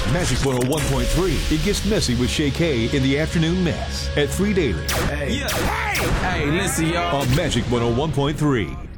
Magic 101.3. It gets messy with Shay K in the afternoon mess at 3 Daily. Hey, listen, y'all. On Magic 101.3.